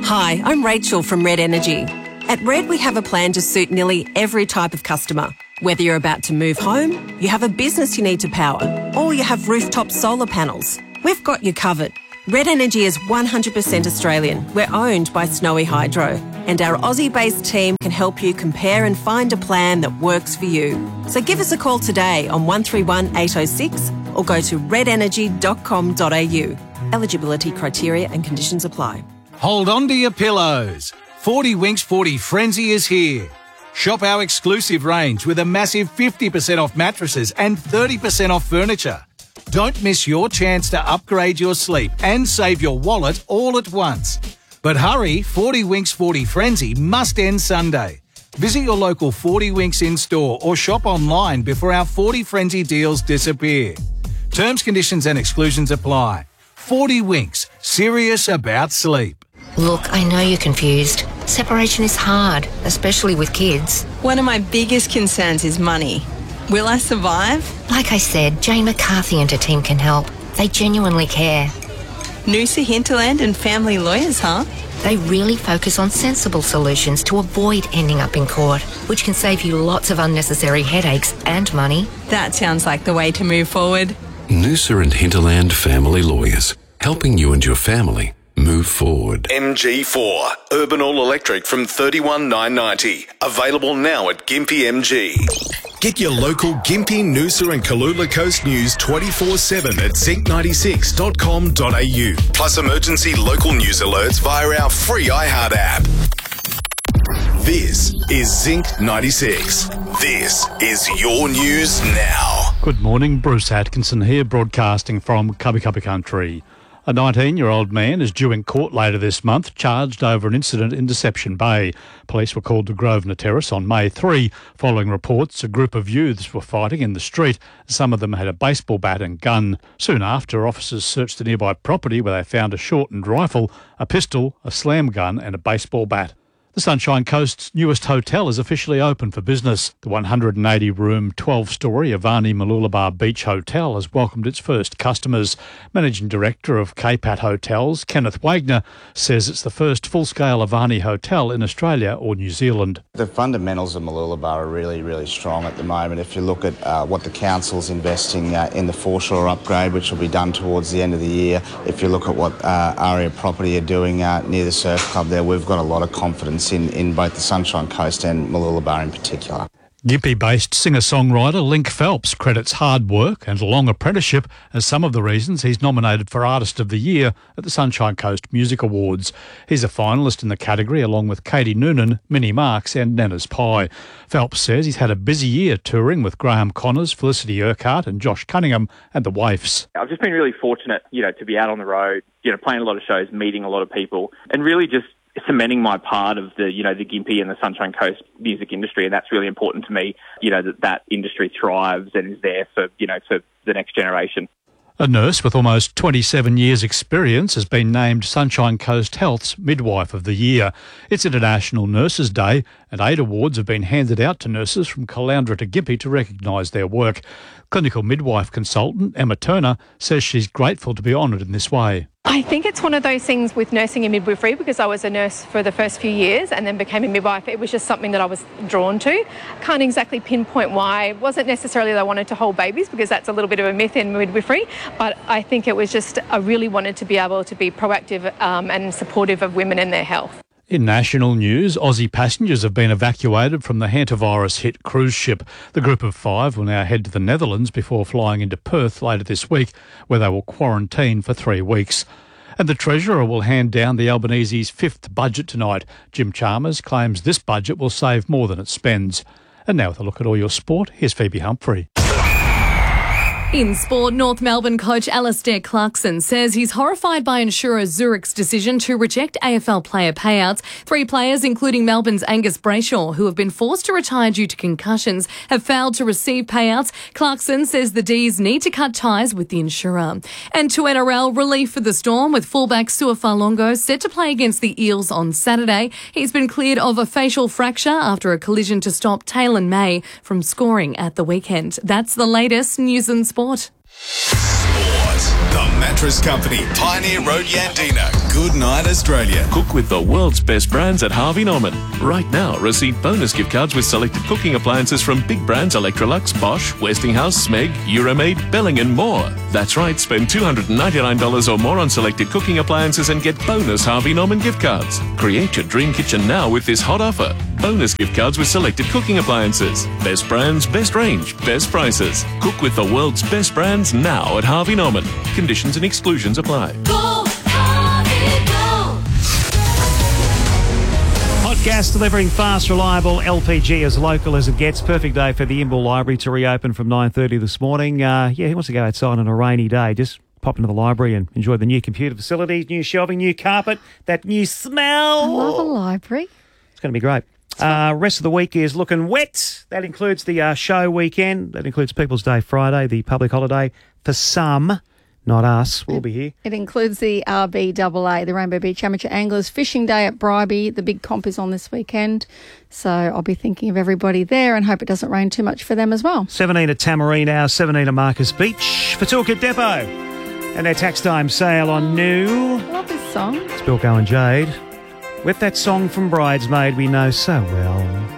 Hi, I'm Rachel from Red Energy. At Red, we have a plan to suit nearly every type of customer. Whether you're about to move home, you have a business you need to power, or you have rooftop solar panels, we've got you covered. Red Energy is 100% Australian. We're owned by Snowy Hydro, and our Aussie-based team can help you compare and find a plan that works for you. So give us a call today on 131 806 or go to redenergy.com.au. Eligibility criteria and conditions apply. Hold on to your pillows. 40 Winks 40 Frenzy is here. Shop our exclusive range with a massive 50% off mattresses and 30% off furniture. Don't miss your chance to upgrade your sleep and save your wallet all at once. But hurry, 40 Winks 40 Frenzy must end Sunday. Visit your local 40 Winks in-store or shop online before our 40 Frenzy deals disappear. Terms, conditions and exclusions apply. 40 Winks, serious about sleep. Look, I know you're confused. Separation is hard, especially with kids. One of my biggest concerns is money. Will I survive? Like I said, Jane McCarthy and her team can help. They genuinely care. Noosa Hinterland and family lawyers, huh? They really focus on sensible solutions to avoid ending up in court, which can save you lots of unnecessary headaches and money. That sounds like the way to move forward. Noosa and Hinterland Family Lawyers, helping you and your family move forward. MG4, Urban All Electric from $31,990. Available now at Gympie MG. Get your local Gympie, Noosa and Kalula Coast news 24/7 at zinc96.com.au. Plus emergency local news alerts via our free iHeart app. This is Zinc 96. This is your news now. Good morning, Bruce Atkinson here, broadcasting from Cubby Cubby Country. A 19-year-old man is due in court later this month, charged over an incident in Deception Bay. Police were called to Grosvenor Terrace on May 3, following reports a group of youths were fighting in the street. Some of them had a baseball bat and gun. Soon after, officers searched the nearby property where they found a shortened rifle, a pistol, a slam gun and a baseball bat. The Sunshine Coast's newest hotel is officially open for business. The 180-room, 12-storey Avani Mooloolaba Beach Hotel has welcomed its first customers. Managing Director of KPAT Hotels, Kenneth Wagner, says it's the first full-scale Avani hotel in Australia or New Zealand. The fundamentals of Mooloolaba are really, really strong at the moment. If you look at what the council's investing in the foreshore upgrade, which will be done towards the end of the year, if you look at what Aria Property are doing near the surf club there, we've got a lot of confidence in both the Sunshine Coast and Mooloolaba in particular. Gympie-based singer-songwriter Link Phelps credits hard work and a long apprenticeship as some of the reasons he's nominated for Artist of the Year at the Sunshine Coast Music Awards. He's a finalist in the category along with Katie Noonan, Minnie Marks and Nana's Pie. Phelps says he's had a busy year touring with Graham Connors, Felicity Urquhart and Josh Cunningham and the Waifs. I've just been really fortunate, to be out on the road, playing a lot of shows, meeting a lot of people and really just cementing my part of the Gympie and the Sunshine Coast music industry, and that's really important to me, that industry thrives and is there for the next generation. A nurse with almost 27 years' experience has been named Sunshine Coast Health's Midwife of the Year. It's International Nurses Day, and 8 awards have been handed out to nurses from Caloundra to Gympie to recognise their work. Clinical midwife consultant Emma Turner says she's grateful to be honoured in this way. I think it's one of those things with nursing and midwifery, because I was a nurse for the first few years and then became a midwife. It was just something that I was drawn to. Can't exactly pinpoint why. It wasn't necessarily that I wanted to hold babies, because that's a little bit of a myth in midwifery, but I think it was just I really wanted to be able to be proactive and supportive of women and their health. In national news, Aussie passengers have been evacuated from the hantavirus-hit cruise ship. The group of 5 will now head to the Netherlands before flying into Perth later this week, where they will quarantine for 3 weeks. And the Treasurer will hand down the Albanese's 5th budget tonight. Jim Chalmers claims this budget will save more than it spends. And now with a look at all your sport, here's Phoebe Humphrey. In sport, North Melbourne coach Alastair Clarkson says he's horrified by insurer Zurich's decision to reject AFL player payouts. 3 players, including Melbourne's Angus Brayshaw, who have been forced to retire due to concussions, have failed to receive payouts. Clarkson says the D's need to cut ties with the insurer. And to NRL, relief for the Storm, with fullback Su'Falongo set to play against the Eels on Saturday. He's been cleared of a facial fracture after a collision to stop Taylor May from scoring at the weekend. That's the latest news and sport. Sport. The Mattress Company, Pioneer Road, Yandina. Good night, Australia. Cook with the world's best brands at Harvey Norman. Right now, receive bonus gift cards with selected cooking appliances from big brands Electrolux, Bosch, Westinghouse, Smeg, Euromaid, Belling and more. That's right, spend $299 or more on selected cooking appliances and get bonus Harvey Norman gift cards. Create your dream kitchen now with this hot offer. Bonus gift cards with selected cooking appliances. Best brands, best range, best prices. Cook with the world's best brands now at Harvey Norman. Conditions and exclusions apply. Go, Harvey, go. Hot gas delivering fast, reliable LPG as local as it gets. Perfect day for the Imbil Library to reopen from 9:30 this morning. Who wants to go outside on a rainy day? Just pop into the library and enjoy the new computer facilities, new shelving, new carpet, that new smell. I love a library. It's going to be great. Rest of the week is looking wet. That includes the show weekend. That includes People's Day Friday, the public holiday for some, not us. We'll be here. It includes the RBAA, the Rainbow Beach Amateur Anglers Fishing Day at Bribie. The big comp is on this weekend. So I'll be thinking of everybody there and hope it doesn't rain too much for them as well. 17 at Tamarine House, 17 at Marcus Beach. For Toolkit Depot and their tax time sale on new. I love this song. It's Bilko and Jade with that song from Bridesmaid we know so well.